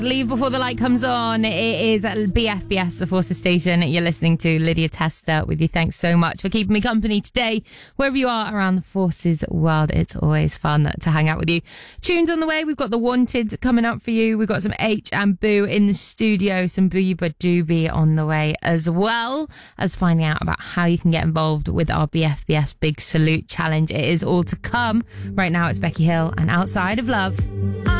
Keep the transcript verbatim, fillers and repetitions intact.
Leave Before the Light Comes On. It is B F B S, the Forces Station. You're listening to Lydia Tester with you. Thanks so much for keeping me company today. Wherever you are around the Forces world, it's always fun to hang out with you. Tunes on the way. We've got The Wanted coming up for you. We've got some H and Boo in the studio. Some Booba Doobie on the way, as well as finding out about how you can get involved with our B F B S Big Salute Challenge. It is all to come. Right now, it's Becky Hill and Outside of Love.